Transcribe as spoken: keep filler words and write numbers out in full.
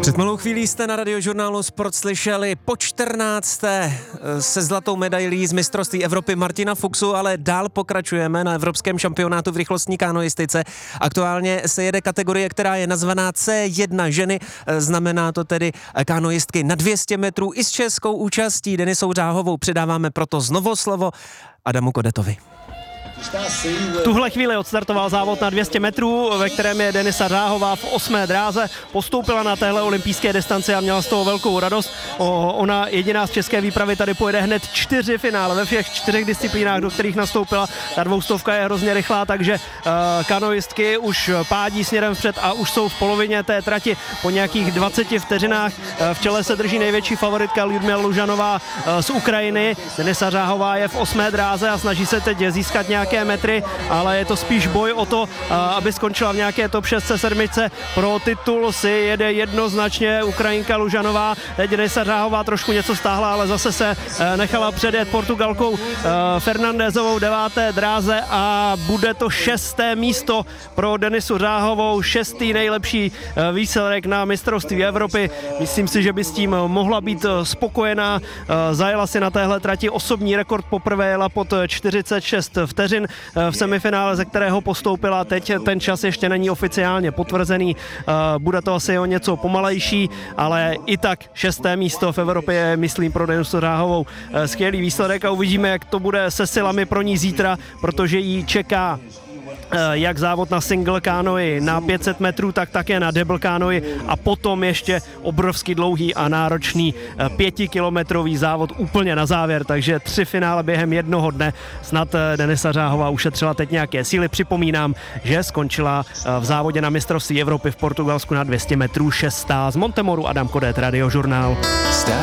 Před malou chvílí jste na Radiožurnálu Sport slyšeli po čtrnácté se zlatou medailí z mistrovství Evropy Martina Fuchsu, ale dál pokračujeme na evropském šampionátu v rychlostní kanoistice. Aktuálně se jede kategorie, která je nazvaná C jedna ženy, znamená to tedy kanoistky na dvě stě metrů i s českou účastí. Denisou Řáhovou předáváme proto znovu slovo Adamu Kodetovi. V tuhle chvíli odstartoval závod na dvě stě metrů, ve kterém je Denisa Řáhová v osmé dráze. Postoupila na téhle olympijské distanci a měla z toho velkou radost. O, ona jediná z české výpravy tady pojede hned čtyři finále ve všech čtyřech disciplínách, do kterých nastoupila. Ta dvoustovka je hrozně rychlá, takže uh, kanoistky už pádí směrem vpřed a už jsou v polovině té trati po nějakých dvaceti vteřinách. Uh, v čele se drží největší favoritka Lyudmila Lužanová uh, z Ukrajiny. Denisa Řáhová je v osmé dráze a snaží se teď získat nějaké metry, ale je to spíš boj o to, aby skončila v nějaké top šest sedm. Pro titul si jede jednoznačně Ukrajinka Lužanová. Teď Denisa Řáhová trošku něco stáhla, ale zase se nechala předjet Portugalkou Fernandezovou deváté dráze a bude to šesté místo pro Denisu Řáhovou, šestý nejlepší výsledek na mistrovství Evropy. Myslím si, že by s tím mohla být spokojená. Zajela si na téhle trati osobní rekord, poprvé jela pod čtyřicet šest vteřin v semifinále, ze kterého postoupila. Teď ten čas ještě není oficiálně potvrzený, bude to asi o něco pomalejší, ale i tak šesté místo v Evropě je, myslím, pro Denisu Řáhovou skvělý výsledek a uvidíme, jak to bude se silami pro ní zítra, protože jí čeká jak závod na single kánoi na pět set metrů, tak také na double kánoi a potom ještě obrovský dlouhý a náročný pětikilometrový závod úplně na závěr, takže tři finále během jednoho dne. Snad Denisa Řáhová ušetřila teď nějaké síly. Připomínám, že skončila v závodě na mistrovství Evropy v Portugalsku na dvě stě metrů šestá. Z Montemoru Adam Kodet, Radiožurnál.